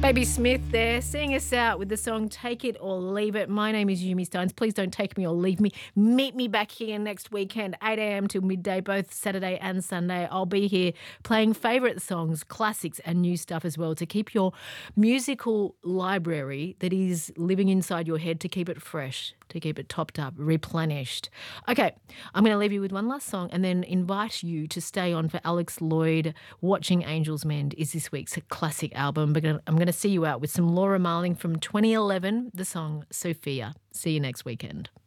Baby Smith there, seeing us out with the song Take It or Leave It. My name is Yumi Stones. Please don't take me or leave me. Meet me back here next weekend, 8 a.m. till midday, both Saturday and Sunday. I'll be here playing favourite songs, classics and new stuff as well to keep your musical library that is living inside your head, to keep it fresh, to keep it topped up, replenished. Okay, I'm going to leave you with one last song and then invite you to stay on for Alex Lloyd. Watching Angels Mend is this week's classic album. But I'm going to see you out with some Laura Marling from 2011, the song Sophia. See you next weekend.